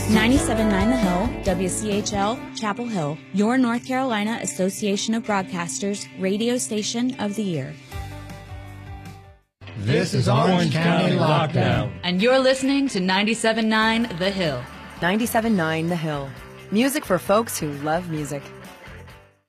97.9 The Hill, WCHL, Chapel Hill, your North Carolina Association of Broadcasters radio station of the year. This is Orange County Lockdown. And you're listening to 97.9 The Hill. 97.9 The Hill. Music for folks who love music.